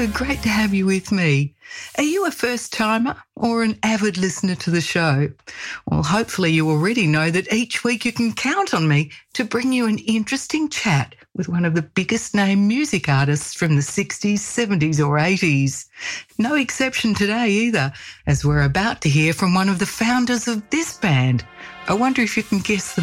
great to have you with me. Are you a first-timer or an avid listener to the show? Well, hopefully you already know that each week you can count on me to bring you an interesting chat with one of the biggest name music artists from the 60s, 70s or 80s. No exception today either, as we're about to hear from one of the founders of this band. I wonder if you can guess the